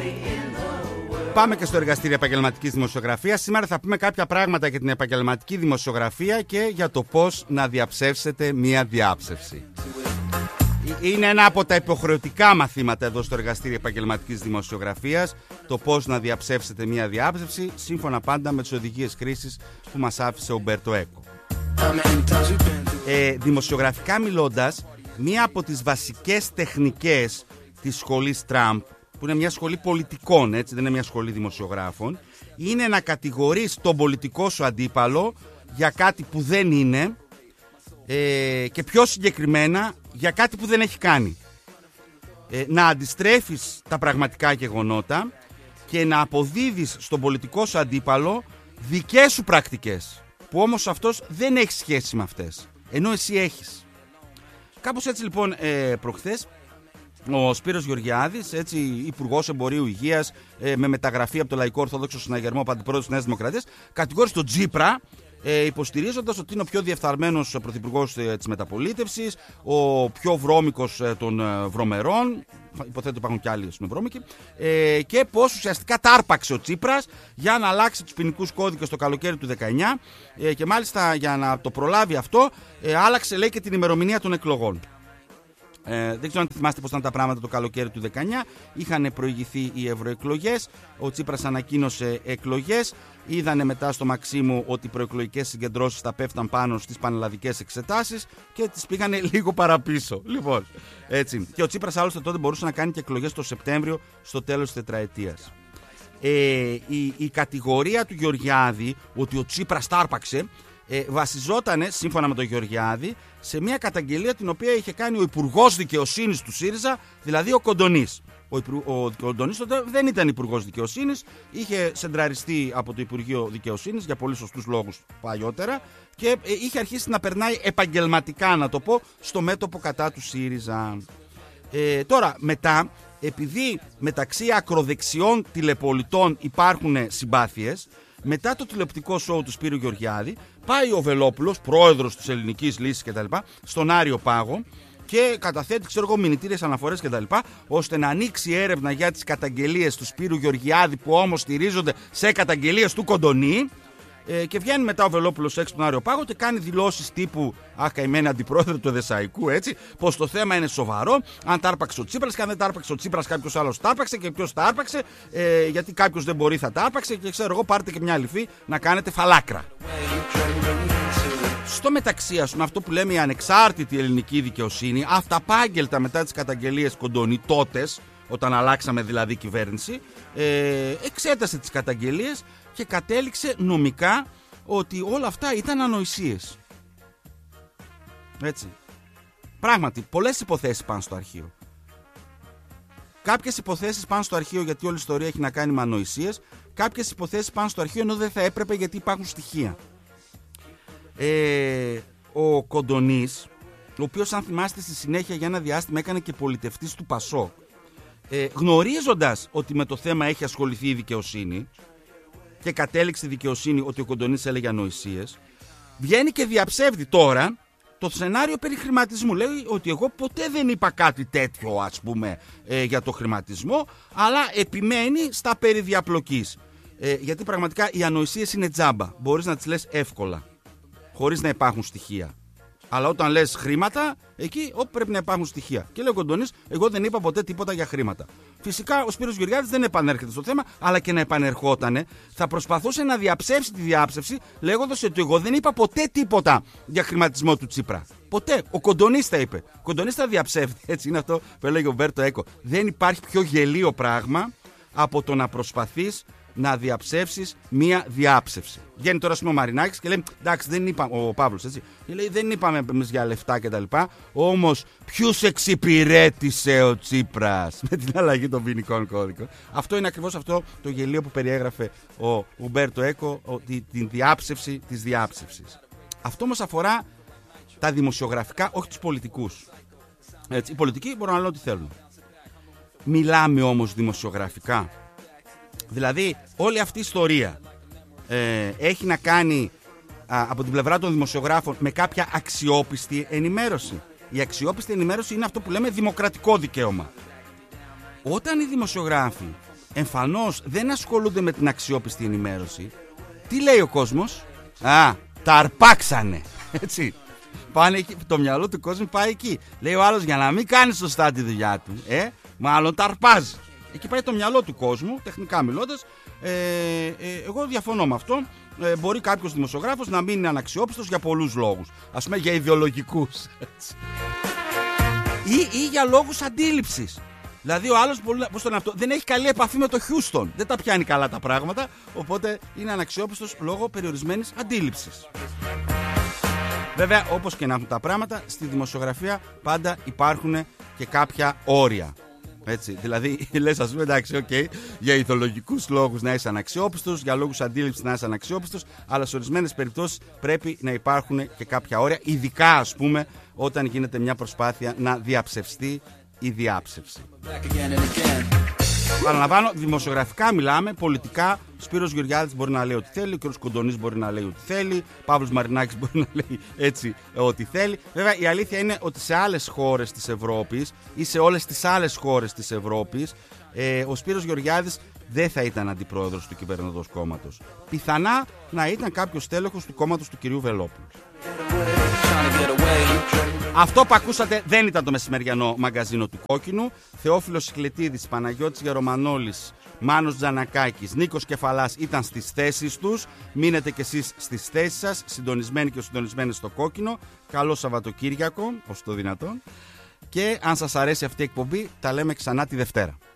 Πάμε και στο εργαστήριο επαγγελματικής δημοσιογραφίας. Σήμερα θα πούμε κάποια πράγματα για την επαγγελματική δημοσιογραφία και για το πώς να διαψεύσετε μία διάψευση. Είναι ένα από τα υποχρεωτικά μαθήματα εδώ στο εργαστήριο επαγγελματικής δημοσιογραφίας, το πώς να διαψεύσετε μία διάψευση, σύμφωνα πάντα με τις οδηγίες χρήσης που μας άφησε ο Ουμπέρτο Έκο. Δημοσιογραφικά μιλώντας, μία από τις βασικές τεχνικές της σχολής Τραμπ, που είναι μια σχολή πολιτικών, έτσι, δεν είναι μια σχολή δημοσιογράφων, είναι να κατηγορείς τον πολιτικό σου αντίπαλο για κάτι που δεν είναι, και πιο συγκεκριμένα για κάτι που δεν έχει κάνει. Να αντιστρέφεις τα πραγματικά γεγονότα και να αποδίδεις στον πολιτικό σου αντίπαλο δικές σου πρακτικές, που όμως αυτός δεν έχει σχέση με αυτές, ενώ εσύ έχεις. Κάπως έτσι λοιπόν προχθές ο Σπύρος Γεωργιάδης, έτσι, Υπουργός Εμπορίου Υγείας, με μεταγραφή από το Λαϊκό Ορθόδοξο Συναγερμό, αντιπρόεδρος της Νέας Δημοκρατίας, κατηγόρησε τον Τσίπρα, υποστηρίζοντας ότι είναι ο πιο διεφθαρμένος πρωθυπουργός της μεταπολίτευσης, ο πιο βρώμικος των βρωμερών, υποθέτω ότι υπάρχουν κι άλλοι βρώμικοι, και πως ουσιαστικά τάρπαξε ο Τσίπρας για να αλλάξει τους ποινικούς κώδικες το καλοκαίρι του 19, και μάλιστα για να το προλάβει αυτό άλλαξε, λέει, και την ημερομηνία των εκλογών. Δεν ξέρω αν θυμάστε πώς ήταν τα πράγματα το καλοκαίρι του 19. Είχαν προηγηθεί οι ευρωεκλογές. Ο Τσίπρας ανακοίνωσε εκλογές. Είδανε μετά στο Μαξίμου ότι οι προεκλογικές συγκεντρώσεις θα πέφταν πάνω στις πανελλαδικές εξετάσεις και τις πήγανε λίγο παραπίσω. Λοιπόν, έτσι. Και ο Τσίπρας άλλωστε τότε μπορούσε να κάνει και εκλογές το Σεπτέμβριο, στο τέλος της τετραετίας. Η κατηγορία του Γεωργιάδη ότι ο Τσίπρας τάρπαξε βασιζόταν, σύμφωνα με τον Γεωργιάδη, σε μια καταγγελία την οποία είχε κάνει ο Υπουργός Δικαιοσύνης του ΣΥΡΙΖΑ, δηλαδή ο Κοντονής. Ο Κοντονής τότε δεν ήταν Υπουργός Δικαιοσύνης, είχε σεντραριστεί από το Υπουργείο Δικαιοσύνης για πολύ σωστούς λόγους παλιότερα και είχε αρχίσει να περνάει επαγγελματικά, να το πω, στο μέτωπο κατά του ΣΥΡΙΖΑ. Τώρα, μετά, επειδή μεταξύ ακροδεξιών τηλεπολιτών υπάρχουν συμπάθειες, μετά το τηλεοπτικό σόου του Σπύρου Γεωργιάδη, πάει ο Βελόπουλος, πρόεδρος της Ελληνικής Λύσης κτλ., στον Άριο Πάγο και καταθέτει, μηνυτήριες αναφορές κτλ., ώστε να ανοίξει έρευνα για τις καταγγελίες του Σπύρου Γεωργιάδη, που όμως στηρίζονται σε καταγγελίες του Κοντονή. Και βγαίνει μετά ο Βελόπουλος έξω στον Άριο Πάγο και κάνει δηλώσεις τύπου «Αχ, καημένη αντιπρόεδρε του Εδεσσαϊκού», έτσι, πως το θέμα είναι σοβαρό. Αν τάρπαξε ο Τσίπρας, και αν δεν τάρπαξε ο Τσίπρας, κάποιος άλλος τάρπαξε, και ποιος τάρπαξε, γιατί κάποιος δεν μπορεί θα τάρπαξε, και ξέρω εγώ, πάρτε και μια αληφή να κάνετε φαλάκρα. Στο μεταξύ, ας πούμε, αυτό που λέμε η ανεξάρτητη ελληνική δικαιοσύνη, αυταπάγγελτα μετά τις καταγγελίες Κοντονή, τότες, όταν αλλάξαμε δηλαδή κυβέρνηση, εξέτασε τις καταγγελίες και κατέληξε νομικά ότι όλα αυτά ήταν ανοησίες. Έτσι. Πράγματι, πολλές υποθέσεις πάνε στο αρχείο. Κάποιες υποθέσεις πάνε στο αρχείο γιατί όλη η ιστορία έχει να κάνει με ανοησίες. Κάποιες υποθέσεις πάνε στο αρχείο ενώ δεν θα έπρεπε, γιατί υπάρχουν στοιχεία. Ο Κοντονής, ο οποίος, αν θυμάστε, στη συνέχεια για ένα διάστημα έκανε και πολιτευτής του ΠΑΣΟΚ, γνωρίζοντας ότι με το θέμα έχει ασχοληθεί η δικαιοσύνη και κατέληξε η δικαιοσύνη ότι ο Κοντονής έλεγε ανοησίες, βγαίνει και διαψεύδει τώρα το σενάριο περί χρηματισμού. Λέει ότι εγώ ποτέ δεν είπα κάτι τέτοιο, ας πούμε, για το χρηματισμό, αλλά επιμένει στα περί διαπλοκής. Γιατί πραγματικά οι ανοησίες είναι τζάμπα. Μπορείς να τις λες εύκολα, χωρίς να υπάρχουν στοιχεία. Αλλά όταν λες χρήματα, εκεί όπου πρέπει να υπάρχουν στοιχεία. Και λέει ο Κοντονής, εγώ δεν είπα ποτέ τίποτα για χρήματα. Φυσικά ο Σπύρος Γεωργιάδης δεν επανέρχεται στο θέμα, αλλά και να επανερχότανε, θα προσπαθούσε να διαψεύσει τη διάψευση, λέγοντας ότι εγώ δεν είπα ποτέ τίποτα για χρηματισμό του Τσίπρα. Ποτέ. Ο Κοντονής τα είπε. Ο Κοντονής τα διαψεύδει. Έτσι είναι αυτό που έλεγε ο Ουμπέρτο Έκο. Δεν υπάρχει πιο γελίο πράγμα από το να προσπαθείς να διαψεύσεις μία διάψευση. Βγαίνει τώρα ο Μαρινάκης και λέει, εντάξει, δεν είπα, ο Παύλος, έτσι, και λέει, δεν είπαμε εμείς για λεφτά κτλ. Όμως, ποιους εξυπηρέτησε ο Τσίπρας με την αλλαγή των ποινικών κώδικων. Αυτό είναι ακριβώς αυτό το γελίο που περιέγραφε ο Ουμπέρτο Έκο, την διάψευση της διάψευσης. Αυτό όμως αφορά τα δημοσιογραφικά, όχι τους πολιτικούς. Έτσι, οι πολιτικοί μπορούν να λένε ό,τι θέλουν. Μιλάμε όμως δημοσιογραφικά. Δηλαδή όλη αυτή η ιστορία έχει να κάνει από την πλευρά των δημοσιογράφων με κάποια αξιόπιστη ενημέρωση. Η αξιόπιστη ενημέρωση είναι αυτό που λέμε δημοκρατικό δικαίωμα. Όταν οι δημοσιογράφοι εμφανώς δεν ασχολούνται με την αξιόπιστη ενημέρωση. Τι λέει ο κόσμος? Τα αρπάξανε. Έτσι. Πάνε εκεί, το μυαλό του κόσμου πάει εκεί. Λέει ο άλλος, για να μην κάνει σωστά τη δουλειά του, μάλλον τα αρπάζει. Εκεί πάει το μυαλό του κόσμου, τεχνικά μιλώντας. Εγώ διαφωνώ με αυτό. Μπορεί κάποιος δημοσιογράφος να μην είναι αναξιόπιστος για πολλούς λόγους. Ας πούμε για ιδεολογικούς. Ή για λόγους αντίληψης. Δηλαδή ο άλλος δεν έχει καλή επαφή με το Χιούστον. Δεν τα πιάνει καλά τα πράγματα. Οπότε είναι αναξιόπιστος λόγω περιορισμένης αντίληψης. Βέβαια, όπως και να έχουν τα πράγματα, στη δημοσιογραφία πάντα υπάρχουν και κάποια όρια. Έτσι, δηλαδή λες, ας πούμε, εντάξει, για ιδεολογικούς λόγους να είσαι αναξιόπιστος, για λόγους αντίληψης να είσαι αναξιόπιστος, αλλά σε ορισμένες περιπτώσεις πρέπει να υπάρχουν και κάποια όρια, ειδικά ας πούμε όταν γίνεται μια προσπάθεια να διαψευστεί η διάψευση. Παραλαμβάνω, δημοσιογραφικά μιλάμε, πολιτικά. Σπύρος Γεωργιάδης μπορεί να λέει ό,τι θέλει, ο κ. Κοντονής μπορεί να λέει ό,τι θέλει, Παύλος Μαρινάκης μπορεί να λέει έτσι ό,τι θέλει. Βέβαια, η αλήθεια είναι ότι σε άλλες χώρες της Ευρώπης ή σε όλες τις άλλες χώρες της Ευρώπης, ο Σπύρος Γεωργιάδης δεν θα ήταν αντιπρόεδρος του κυβερνητικού κόμματος. Πιθανά να ήταν κάποιος τέλεχος του κόμματος του κυρίου Βελόπουλου. Αυτό που ακούσατε δεν ήταν το μεσημεριανό μαγκαζίνο του Κόκκινου. Θεόφιλος Σικλετίδης, Παναγιώτης Γερομανόλης, Μάνος Τζανακάκης, Νίκος Κεφαλάς ήταν στις θέσεις τους. Μείνετε κι εσείς στις θέσεις σας, συντονισμένοι και συντονισμένοι στο Κόκκινο. Καλό Σαββατοκύριακο, όσο το δυνατόν. Και αν σας αρέσει αυτή η εκπομπή, τα λέμε ξανά τη Δευτέρα.